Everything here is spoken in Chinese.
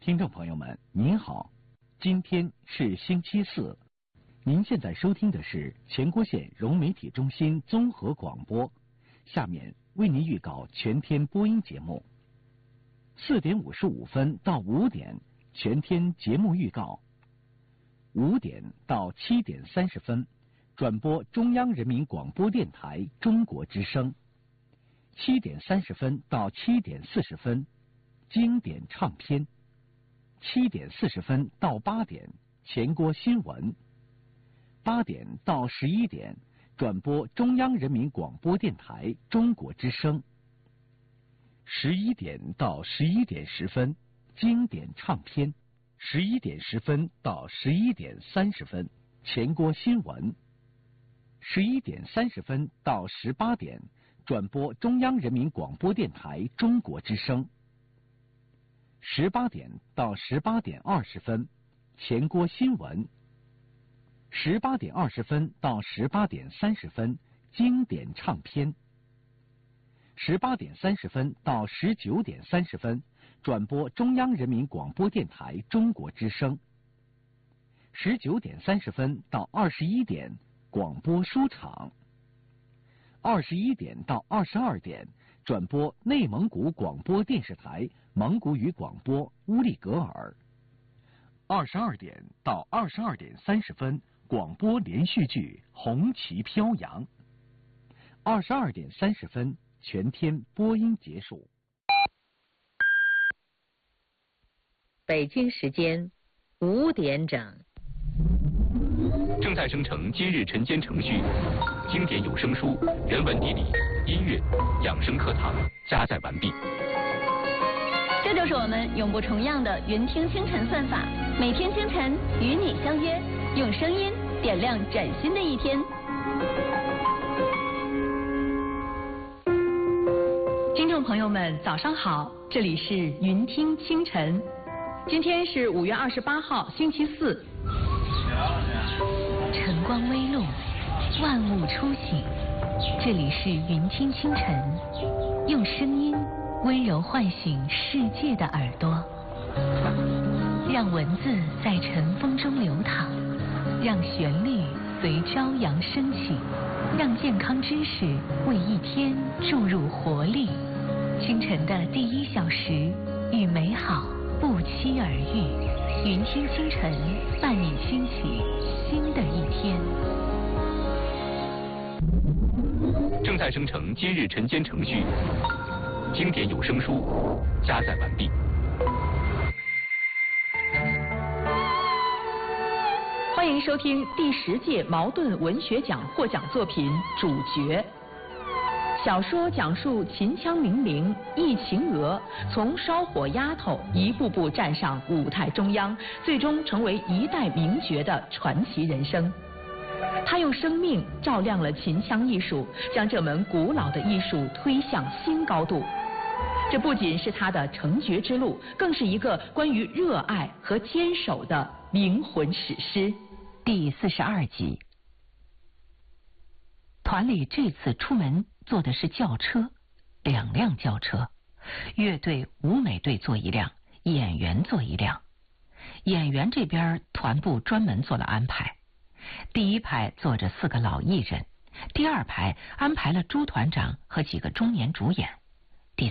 听众朋友们，您好，今天是星期四，您现在收听的是全国县融媒体中心综合广播。下面为您预告全天播音节目。4点55分到5点，全天节目预告。5点到7点30分，转播中央人民广播电台中国之声。7点30分到7点40分，经典唱片。7点40分到8点，全国新闻。8点到11点，转播中央人民广播电台中国之声。11点到11点10分，经典唱片。11点10分到11点30分，全国新闻。11点30分到18点，转播中央人民广播电台中国之声。18点到18点20分，全国新闻。18点20分到18点30分，经典唱片。18点30分到19点30分，转播中央人民广播电台中国之声。19点30分到21点，广播书场。21点到22点，转播内蒙古广播电视台蒙古语广播乌力格尔。22点到22点30分，广播连续剧《红旗飘扬》。22点30分，全天播音结束。 北京时间5点整。 正在生成今日晨间程序，经典有声书、人文地理、音乐、养生课堂加载完毕。 这就是我们永不重样的云听清晨算法，每天清晨与你相约，用声音点亮崭新的一天。听众朋友们，早上好，这里是云听清晨，今天是5月28号，星期四。 晨光微露，万物初醒，这里是云听清晨，用声音温柔唤醒世界的耳朵，让文字在晨风中流淌，让旋律随朝阳升起，让健康知识为一天注入活力。清晨的第1小时，与美好不期而遇。云听清晨，伴你兴起新的一天。 正在生成今日晨间程序，经典有声书加载完毕。 欢迎收听第10届茅盾文学奖获奖作品《主角》。小说讲述秦腔名伶易秦娥从烧火丫头一步步站上舞台中央，最终成为一代名角的传奇人生。她用生命照亮了秦腔艺术，将这门古老的艺术推向新高度。这不仅是她的成角之路，更是一个关于热爱和坚守的灵魂史诗。 第42集。团里这次出门坐的是轿车，2辆轿车，乐队、舞美队坐1辆，演员坐1辆。演员这边团部专门做了安排，第1排坐着4个老艺人，第2排安排了朱团长和几个中年主演。